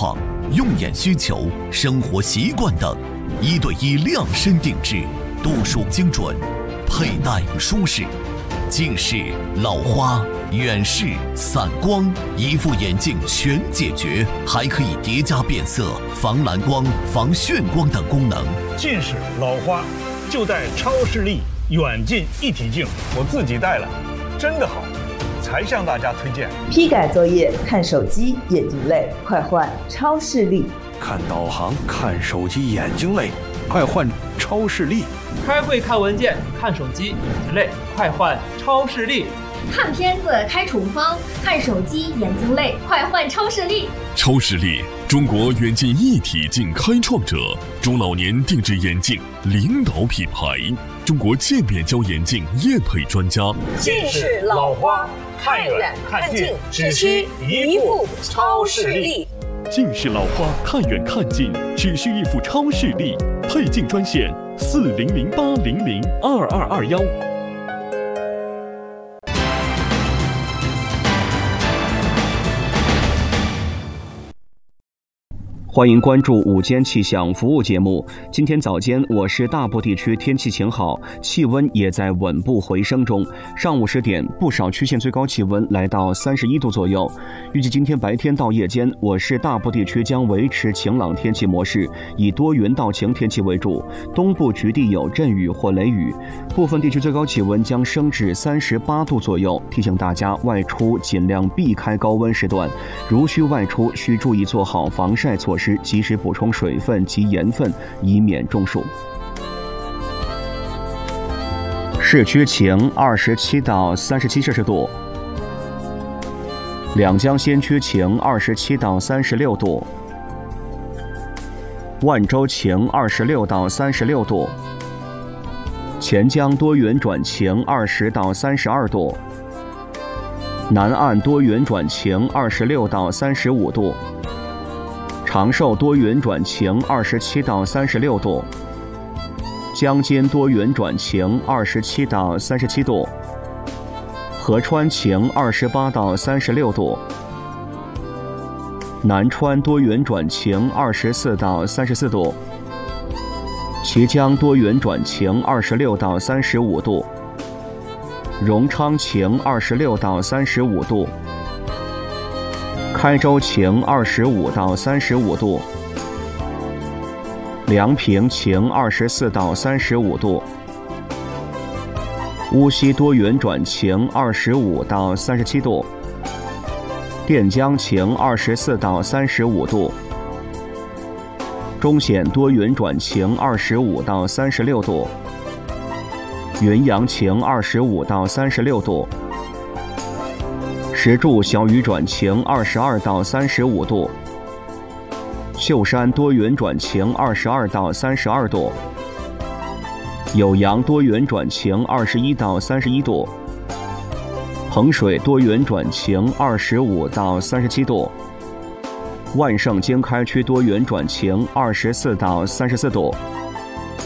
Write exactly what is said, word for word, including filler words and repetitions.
况、用眼需求、生活习惯等，一对一量身定制，度数精准，佩戴舒适。近视、老花、远视、散光，一副眼镜全解决，还可以叠加变色、防蓝光、防眩光等功能。 近视、老花就戴超视力远近一体镜，我自己戴了，真的好，才向大家推荐。 批改作业看手机眼睛累，快换超视力。 看导航看手机眼睛累，快换超视力。 开会看文件看手机眼睛累，快换超视力。 看片子开处方看手机眼睛累，快换超视力。 超视力，中国远近一体镜开创者，中老年定制眼镜领导品牌，中国渐变焦眼镜业配专家。 近视、老花看远看近，只需一副超视力。 近视老花看远看近，只需一副超视力。配镜专线四零零八零零二二二幺。 欢迎关注午间气象服务节目。今天早间，我市大部地区天气晴好，气温也在稳步回升中。上午十点，不少区县最高气温来到三十一度左右。预计今天白天到夜间，我市大部地区将维持晴朗天气模式，以多云到晴天气为主，东部局地有阵雨或雷雨。部分地区最高气温将升至三十八度左右。提醒大家外出尽量避开高温时段，如需外出，需注意做好防晒措施。及时补充水分及盐分，以免中暑。市区晴，二十七到三十七摄氏度；两江先区晴，二十七到三十六度；万州晴，二十六到三十六度；钱江多云转晴，二十到三十二度；南岸多云转晴，二十六到三十五度。长寿多云转晴，二十七到三十六度；江津多云转晴，二十七到三十七度；合川晴，二十八到三十六度；南川多云转晴，二十四到三十四度；綦江多云转晴，二十六到三十五度；荣昌晴，二十六到三十五度。开州晴，二十五到三十五度；梁平晴，二十四到三十五度；乌溪多云转晴，二十五到三十七度；垫江晴，二十四到三十五度；中显多云转晴，二十五到三十六度；云阳晴，二十五到三十六度；石柱小雨转晴，二十二到三十五度；秀山多云转晴，二十二到三十二度；酉阳多云转晴，二十一到三十一度；衡水多云转晴，二十五到三十七度；万盛经开区多云转晴，二十四到三十四度；